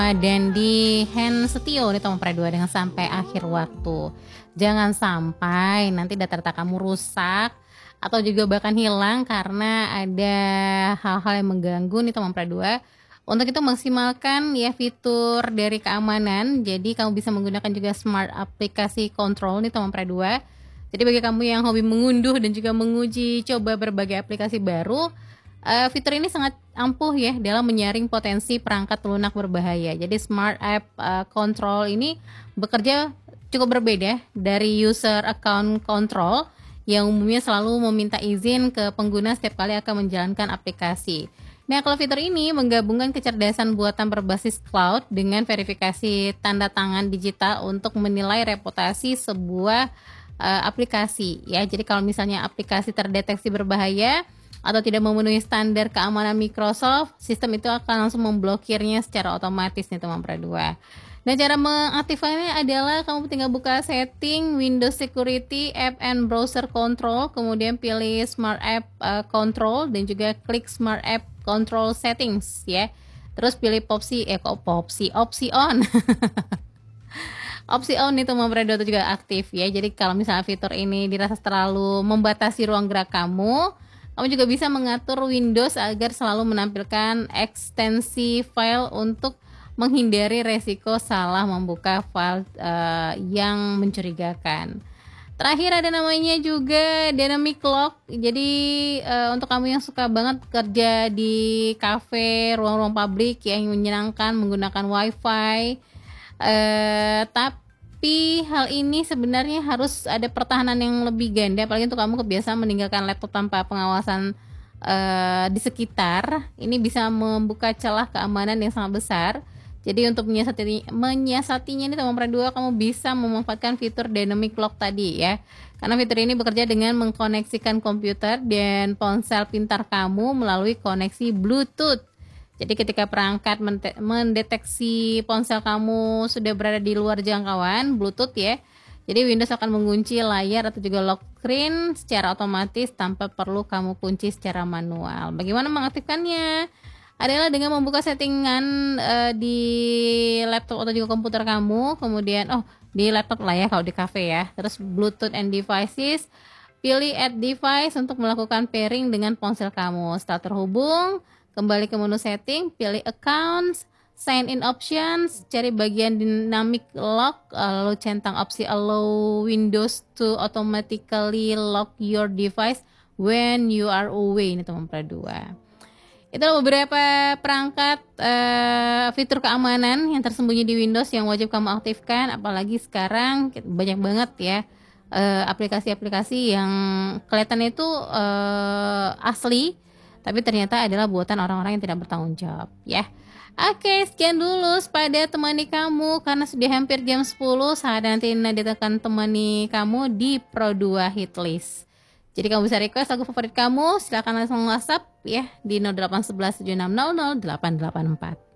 dan di hand setio nih Tomopre 2 dengan sampai akhir waktu. Jangan sampai nanti data-data kamu rusak atau juga bahkan hilang karena ada hal-hal yang mengganggu nih Tomopre 2. Untuk itu maksimalkan ya fitur dari keamanan. Jadi kamu bisa menggunakan juga smart aplikasi control nih Tomopre 2. Jadi bagi kamu yang hobi mengunduh dan juga menguji coba berbagai aplikasi baru, fitur ini sangat ampuh ya dalam menyaring potensi perangkat lunak berbahaya. Jadi Smart App Control ini bekerja cukup berbeda dari user account control yang umumnya selalu meminta izin ke pengguna setiap kali akan menjalankan aplikasi. Nah, kalau fitur ini menggabungkan kecerdasan buatan berbasis cloud dengan verifikasi tanda tangan digital untuk menilai reputasi sebuah aplikasi ya. Jadi kalau misalnya aplikasi terdeteksi berbahaya atau tidak memenuhi standar keamanan Microsoft, sistem itu akan langsung memblokirnya secara otomatis nih Tomopre 2. Nah, cara mengaktifkannya adalah kamu tinggal buka setting, Windows Security, App and Browser Control, kemudian pilih Smart App Control dan juga klik Smart App Control Settings ya. Terus pilih opsi on. Opsi on itu Tomopre 2 itu juga aktif ya. Jadi kalau misalnya fitur ini dirasa terlalu membatasi ruang gerak kamu juga bisa mengatur Windows agar selalu menampilkan ekstensi file untuk menghindari resiko salah membuka file yang mencurigakan. Terakhir ada namanya juga Dynamic Lock. Jadi untuk kamu yang suka banget kerja di kafe, ruang-ruang publik yang menyenangkan menggunakan WiFi, tapi hal ini sebenarnya harus ada pertahanan yang lebih ganda, apalagi untuk kamu kebiasaan meninggalkan laptop tanpa pengawasan di sekitar. Ini bisa membuka celah keamanan yang sangat besar. Jadi untuk menyiasatinya ini Tomopre 2 kamu bisa memanfaatkan fitur Dynamic Lock tadi ya. Karena fitur ini bekerja dengan mengkoneksikan komputer dan ponsel pintar kamu melalui koneksi Bluetooth. Jadi ketika perangkat mendeteksi ponsel kamu sudah berada di luar jangkauan Bluetooth ya, jadi Windows akan mengunci layar atau juga lock screen secara otomatis tanpa perlu kamu kunci secara manual. Bagaimana mengaktifkannya? Adalah dengan membuka settingan di laptop atau juga komputer kamu, kemudian di laptop lah ya kalau di cafe ya. Terus Bluetooth and devices, pilih add device untuk melakukan pairing dengan ponsel kamu. Setelah terhubung, kembali ke menu setting, pilih accounts, sign in options, cari bagian dynamic lock, lalu centang opsi allow Windows to automatically lock your device when you are away. Ini Tomopre 2. Itulah beberapa perangkat fitur keamanan yang tersembunyi di Windows yang wajib kamu aktifkan, apalagi sekarang banyak banget ya aplikasi-aplikasi yang kelihatannya itu asli tapi ternyata adalah buatan orang-orang yang tidak bertanggung jawab ya. Oke, sekian dulu pada temani kamu karena sudah hampir jam 10. Saat nanti Nadia akan temani kamu di Pro 2 Hitlist. Jadi kamu bisa request lagu favorit kamu, silakan langsung WhatsApp ya di 0811 7600 884.